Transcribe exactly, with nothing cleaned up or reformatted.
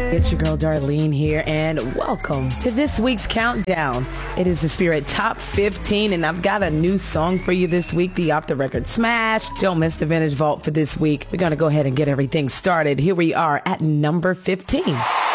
It's your girl Darlene here, and welcome to this week's countdown. It is the Spirit Top fifteen, and I've got a new song for you this week, the Off the Record Smash. Don't miss the Vintage Vault for this week. We're going to go ahead and get everything started. Here we are at number fifteen.